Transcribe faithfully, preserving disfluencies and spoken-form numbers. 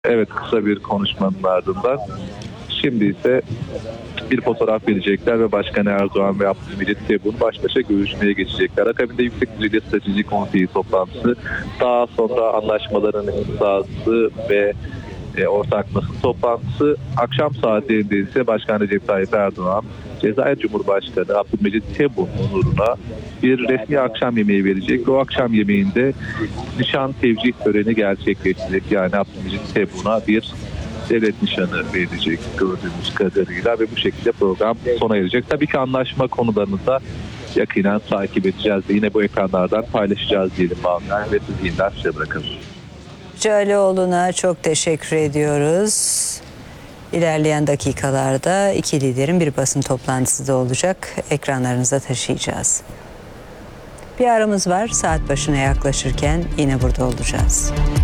Evet, kısa bir konuşmanın ardından şimdi ise bir fotoğraf verecekler ve Başkan Erdoğan ve Abdülmecit Tebboğan baş başa görüşmeye geçecekler. Akabinde Yüksek Düzeyli Strateji Konseyi toplantısı, daha sonra anlaşmaların imzası ve e, ortak basın toplantısı. Akşam saatlerinde ise Başkan Recep Tayyip Erdoğan, Cezayir Cumhurbaşkanı Abdülmecit Tebboğan onuruna bir resmi akşam yemeği verecek. O akşam yemeğinde nişan tevcih töreni gerçekleşecek. Yani Abdülmecit Tebboğan'a bir devlet nişanı verilecek gördüğümüz kadarıyla ve bu şekilde program sona erecek. Tabii ki anlaşma konularını da yakinen takip edeceğiz ve yine bu ekranlardan paylaşacağız diyelim bağımlar ve sizi yeniden size bırakalım. Calioğlu'na çok teşekkür ediyoruz. İlerleyen dakikalarda iki liderin bir basın toplantısı da olacak. Ekranlarınıza taşıyacağız. Bir aramız var. Saat başına yaklaşırken yine burada olacağız.